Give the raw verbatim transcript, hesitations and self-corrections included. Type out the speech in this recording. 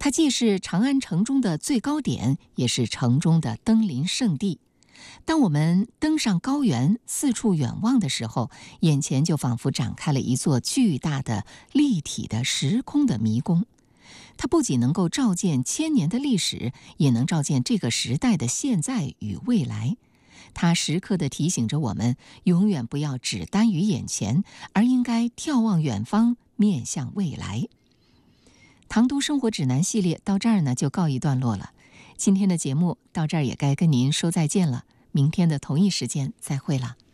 它既是长安城中的最高点，也是城中的登临圣地。当我们登上高原，四处远望的时候，眼前就仿佛展开了一座巨大的、立体的时空的迷宫。它不仅能够照见千年的历史，也能照见这个时代的现在与未来。它时刻地提醒着我们，永远不要只耽于眼前，而应该眺望远方，面向未来。唐都生活指南系列到这儿呢就告一段落了。今天的节目到这儿也该跟您说再见了，明天的同一时间再会了。